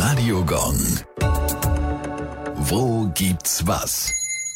Radio Gong. Wo gibt's was?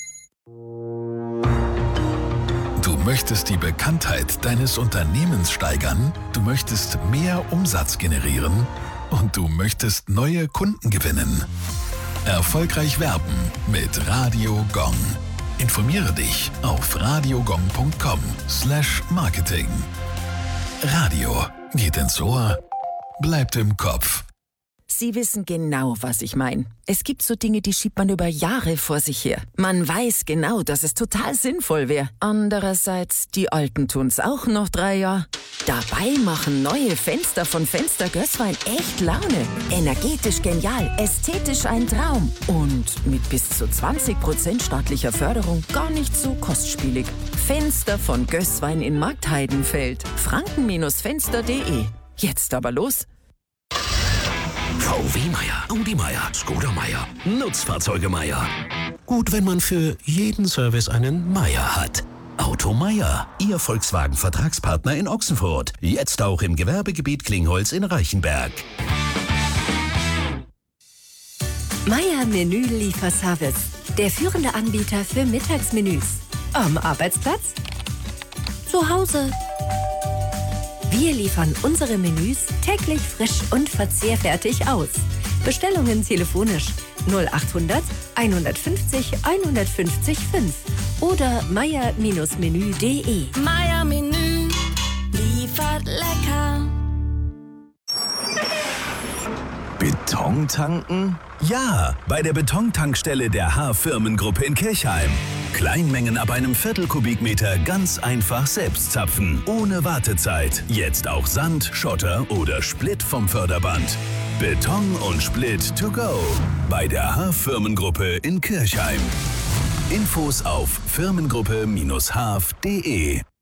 Du möchtest die Bekanntheit deines Unternehmens steigern, du möchtest mehr Umsatz generieren und du möchtest neue Kunden gewinnen. Erfolgreich werben mit Radio Gong. Informiere dich auf radiogong.com/marketing. Radio geht ins Ohr, bleibt im Kopf. Sie wissen genau, was ich meine. Es gibt so Dinge, die schiebt man über Jahre vor sich her. Man weiß genau, dass es total sinnvoll wäre. Andererseits, die Alten tun's auch noch 3 Jahre. Dabei machen neue Fenster von Fenster Gößwein echt Laune. Energetisch genial, ästhetisch ein Traum. Und mit bis zu 20% staatlicher Förderung gar nicht so kostspielig. Fenster von Gößwein in Marktheidenfeld. Franken-fenster.de. Jetzt aber los. VW Meier, Audi Meier, Skoda Meier, Nutzfahrzeuge Meier. Gut, wenn man für jeden Service einen Meier hat. Auto Meier, Ihr Volkswagen-Vertragspartner in Ochsenfurt. Jetzt auch im Gewerbegebiet Klingholz in Reichenberg. Meier Menü Lieferservice. Der führende Anbieter für Mittagsmenüs. Am Arbeitsplatz? Zu Hause? Wir liefern unsere Menüs täglich frisch und verzehrfertig aus. Bestellungen telefonisch 0800 150 150 5 oder meier-menü.de. Meier Menü liefert lecker. Beton tanken? Ja, bei der Betontankstelle der H-Firmengruppe in Kirchheim. Kleinmengen ab einem Viertel-Kubikmeter ganz einfach selbst zapfen, ohne Wartezeit. Jetzt auch Sand, Schotter oder Split vom Förderband. Beton und Split to go bei der H-Firmengruppe in Kirchheim. Infos auf firmengruppe-haf.de.